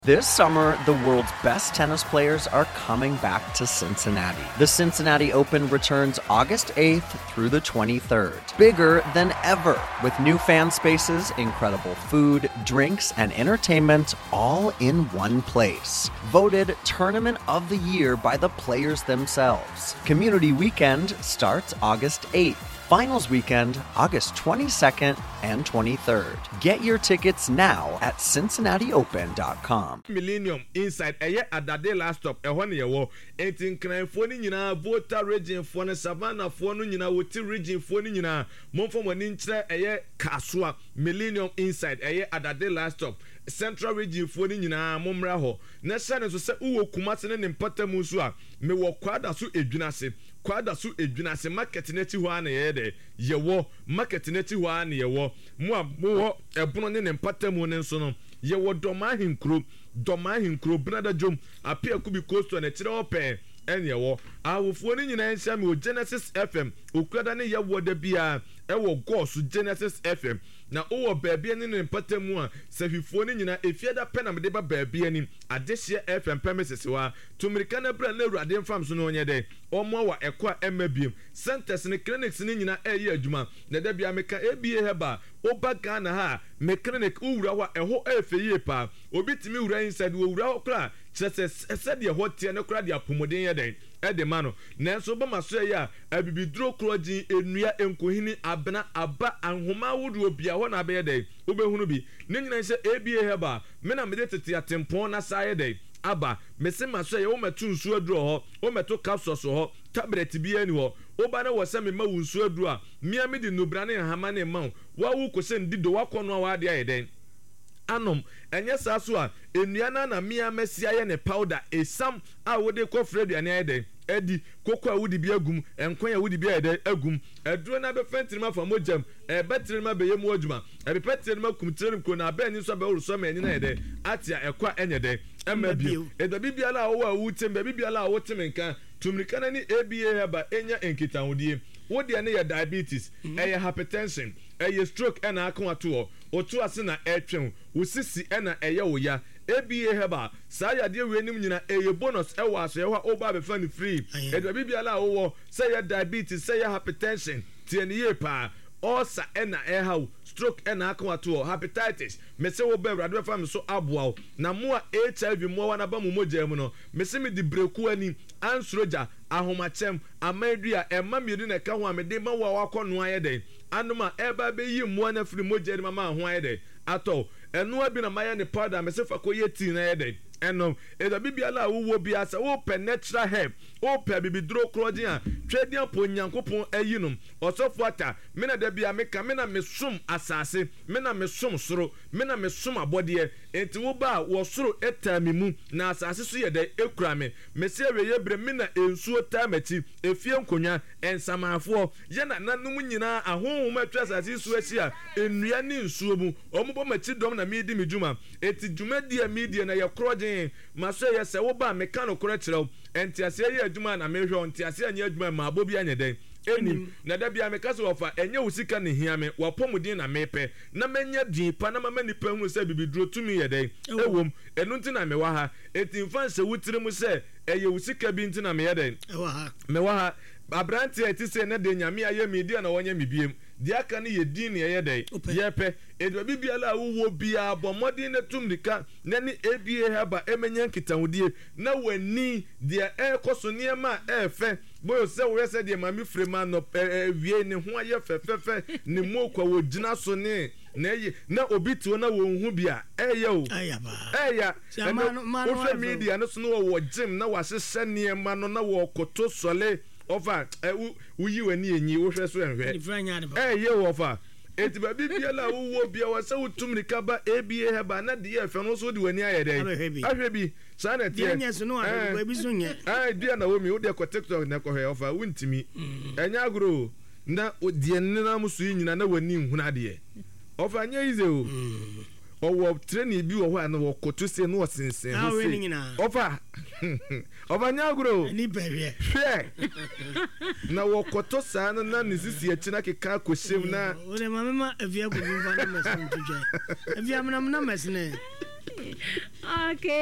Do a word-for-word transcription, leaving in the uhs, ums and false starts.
This summer, the world's best tennis players are coming back to Cincinnati. The Cincinnati Open returns August eighth through the twenty-third. Bigger than ever, with new fan spaces, incredible food, drinks, and entertainment all in one place. Voted Tournament of the Year by the players themselves. Community Weekend starts August eighth. Finals weekend, August twenty-second and twenty-third. Get your tickets now at cincinnati open dot com. Millennium inside eye adade last stop ehon ye wo eighteen cranfo ni nyina Volta region fo ne Savannah fo no nyina woti region fo ni nyina momfo mani nkyere eye Kasua Millennium inside eye adade last stop Central region fo ni nyina momra ho na sane so se uwo Kumase ne mpatamu so a me wo kwada so edwinase kwada so edwinase market na ti ho ana ye de ye wo market na ti ho ana ye wo mo a mo ebono ne ne mpatamu ne nso no ye wo doma hinkro doma hinkro brada jom apia kubi coast na kire open enye wo awofo ni nyina nsia me o Genesis F M okwada ne ye wo da bia e wo goss Genesis F M na owo baabi ani ne mpatamu a sahwifo ni nyina efiada pena me de ba baabi ani adehye F M premises wa tumirika na bra na Awurade mfam so no onye de omo wa ekwa emabiem centers ne clinics ni nyina eye adwuma na da bia meka ebie heba oba Ghana ha me clinic uwura wa eho efeye pa obi timi wura inside wo wura okra kyerese sede ho tie ne kra de apomoden ye den ede ma no nanso ba maso ya abibiduro krogin enua enkohini abena aba anhoma wodo bia ho na be de obehunu bi ne nyina se ebie heba me na me de tete atempon na saye de aba mese maso ya wo metu nsu aduro ho wo metu capsules ho tablet bi ani ho oba na wo se me ma wo nsu aduro a mia me di nubra ne hama ne ma wo wo ko se ndido wakono wa de aye den anom enye saso a enua na na mia mesia ye ne powder esam a wo de ko fredi ane aye den edi koko a wudi bi agum enkwan a wudi bi aye den agum eduro na be fentirima fa mojam e betirima be yemu adwuma e be petirima kumtirim ko na be ni so be woro so ma ni na aye den atia ekwa enye den emabio edo bibiala wo a wutem be bibiala wo temenka tumrika na ni A B A heba enya enkitahudie wodi ne ya diabetes eye hypertension eye stroke ena akon ato otu ase na etwen wosisi ena eye wo ya A B A heba sa ya de wenim nyina eye bonus e wo aso ye ho oba be fa ni free edo bibiala wo say ya diabetes say ya hypertension tie ne ye pa osa ena ehaw stroke ena akon ato hepatitis mese wo ba Awurade fa me so aboa na mo a H I V mo wana ba mo mogya mu no mese me di breku ani ansroja ahomachem amadua emma miru na ka ho amede ma wo akono aye den anoma eba be yi mo na firi mogya ni mama ho aye den ato eno abi na maye ne powder mese fa ko yeti na aye den eno edo bibiala wo bia sa wo pe natural herb wo pe bibiduro krogin a twedian po nyankopon ayinum osofo ata me na da bia me ka me na me som asase me na me som soro me na me som abode enti wo ba wo soro etami mu na asase so ye da ekura me me se weye bre me na ensuo tamachi efie nkonya ensamafo ye na nanum nyina ahonhom atwa asase so achi a enua ni nsuo mu omubo machi dom na me di medjuma enti djuma di a media na ye krogin maso ye se wo ba meka no kora kyerɛw enti ase ye adwuma na mehwɛ enti ase anya adwuma ma abobi anya den enim na da bia meka so wofa enye wusika ne hia me wapomudin na mepe na menya din pa na mama nipa hu se bibiduro tumi ye den ewom enu nti na mewa ha enti mfa se wutire mu se eye wusika bi nti na me ye den ewa ha mewa ha abrante eti se na de nyame aye media na wonye mebiem di aka ne ye din ne ye den yepe edo bibiala wo bia bomodin na tumdika na ni A B A haba emenya nkitahudie na wani dia ekoso niema efe boyo se wo se de mami frema no wie ne ho aye fefefe ne mokwa wo gina so ne na ye na obi tuo na wo hu bia eye o eya social media no so no wo gym na wa hye niema no na wo koto sole ofa uyi wani enyi wo hwe so enhwe eye wo fa eti ba bibiala wo bia wa se wutumri kaba A B A heba na de ye fe no so de wani ayede ahwe bi sa na tie enya so no ahwe bi so nye ah dia na wo mi wo de ko TikTok na ko he ofa wuntimi enya agro na de nna musu nyina na wani nhuna de ofa nya ize o owo training bi wo ho na wo koto se no sensen ho se ofa ofa nya agro ni behwe na wo koto sa na na nisisi achi na keka koshem na o le mama avia ko bi va na mesin tuje avia mna mna mesne Okay.